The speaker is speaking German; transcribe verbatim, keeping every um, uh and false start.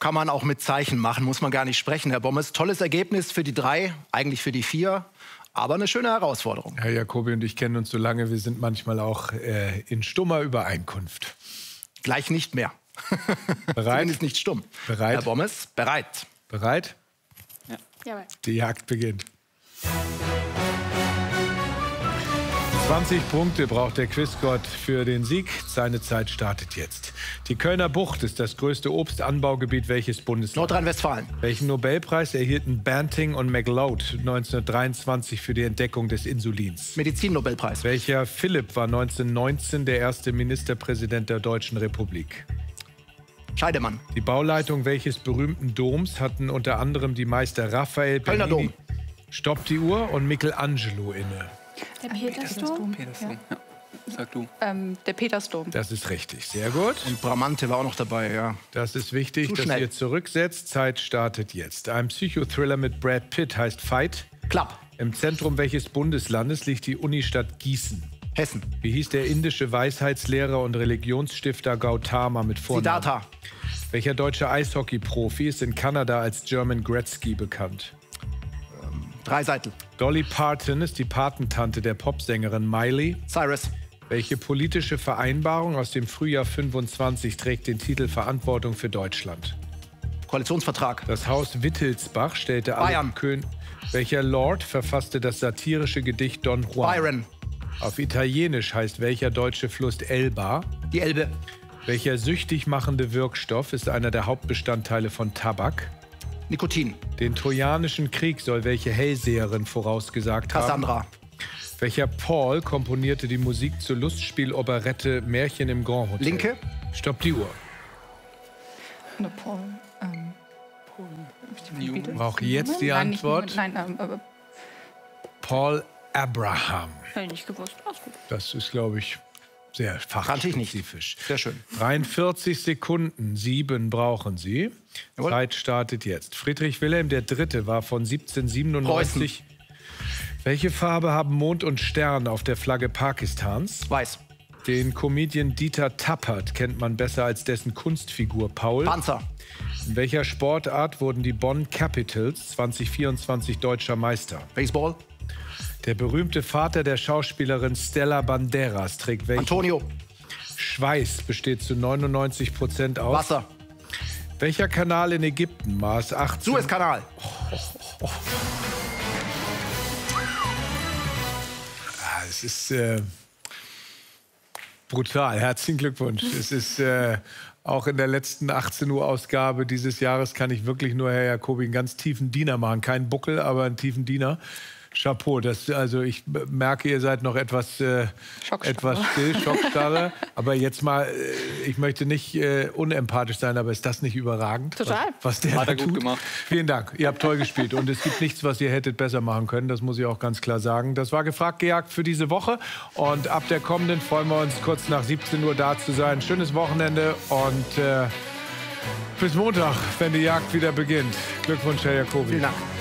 kann man auch mit Zeichen machen, muss man gar nicht sprechen, Herr Bommes. Tolles Ergebnis für die drei, eigentlich für die vier, aber eine schöne Herausforderung. Herr Jacobi und ich kennen uns so lange, wir sind manchmal auch äh, in stummer Übereinkunft. Gleich nicht mehr. Bereit? Zumindest nicht stumm. Bereit? Herr Bommes, bereit. Bereit? Ja. Jawohl. Die Jagd beginnt. zwanzig Punkte braucht der Quizgott für den Sieg. Seine Zeit startet jetzt. Die Kölner Bucht ist das größte Obstanbaugebiet welches Bundeslands? Nordrhein-Westfalen. Welchen Nobelpreis erhielten Banting und McLeod neunzehnhundertdreiundzwanzig für die Entdeckung des Insulins? Medizin-Nobelpreis. Welcher Philipp war neunzehnhundertneunzehn der erste Ministerpräsident der Deutschen Republik? Scheidemann. Die Bauleitung welches berühmten Doms hatten unter anderem die Meister Raphael Kölner Bernini, Dom. Stopp die Uhr und Michelangelo inne? Der Petersdom? Petersdom, ja. Sag du. Ähm, der Petersdom. Das ist richtig, sehr gut. Und Bramante war auch noch dabei, ja. Das ist wichtig, Zu dass schnell. ihr zurücksetzt. Zeit startet jetzt. Ein Psychothriller mit Brad Pitt heißt Fight. Klapp. Im Zentrum welches Bundeslandes liegt die Unistadt Gießen? Hessen. Wie hieß der indische Weisheitslehrer und Religionsstifter Gautama mit Vornamen? Siddhartha. Welcher deutsche Eishockey-Profi ist in Kanada als German Gretzky bekannt? Dreiseitel. Dolly Parton ist die Patentante der Popsängerin Miley. Cyrus. Welche politische Vereinbarung aus dem Frühjahr fünfundzwanzig trägt den Titel Verantwortung für Deutschland? Koalitionsvertrag. Das Haus Wittelsbach stellte alle Bayern. Kön Welcher Lord verfasste das satirische Gedicht Don Juan? Byron. Auf Italienisch heißt welcher deutsche Fluss Elba? Die Elbe. Welcher süchtig machende Wirkstoff ist einer der Hauptbestandteile von Tabak? Nikotin. Den Trojanischen Krieg soll welche Hellseherin vorausgesagt haben? Cassandra. Welcher Paul komponierte die Musik zur Lustspiel-Operette Märchen im Grand Hotel? Linke. Stopp die Uhr. Ne, Paul. Ähm, Paul. Newman. Brauche jetzt die Nein, nicht Antwort. Newman, Nein, ähm, aber Paul Abraham. hätte ich nicht gewusst. Alles gut. Das ist, glaube ich, sehr Kannte ich nicht. fachspezifisch. Sehr schön. dreiundvierzig Sekunden, sieben brauchen Sie. Jawohl. Zeit startet jetzt. Friedrich Wilhelm der Dritte war von siebzehnhundertsiebenundneunzig. Welche Farbe haben Mond und Stern auf der Flagge Pakistans? Weiß. Den Comedian Dieter Tappert kennt man besser als dessen Kunstfigur Paul. Panzer. In welcher Sportart wurden die Bonn Capitals zwanzig vierundzwanzig deutscher Meister? Baseball. Der berühmte Vater der Schauspielerin Stella Banderas trägt welchen? Antonio. Schweiß besteht zu neunundneunzig Prozent aus. Wasser. Welcher Kanal in Ägypten maß achtzehn... Suezkanal. Ah, es ist äh, brutal. Herzlichen Glückwunsch. Es ist äh, auch in der letzten achtzehn Uhr Ausgabe dieses Jahres kann ich wirklich nur, Herr Jacobi, einen ganz tiefen Diener machen. Kein Buckel, aber einen tiefen Diener. Chapeau. Das, also ich merke, ihr seid noch etwas, äh, etwas still, Schockstarre. Aber jetzt mal, äh, ich möchte nicht äh, unempathisch sein, aber ist das nicht überragend? Total. Was, was der Hat da er gut tut? gemacht. Vielen Dank. Ihr habt toll gespielt. Und es gibt nichts, was ihr hättet besser machen können. Das muss ich auch ganz klar sagen. Das war gefragt, gejagt für diese Woche. Und ab der kommenden freuen wir uns, kurz nach siebzehn Uhr da zu sein. Schönes Wochenende und äh, bis Montag, wenn die Jagd wieder beginnt. Glückwunsch, Herr Jacobi. Vielen Dank.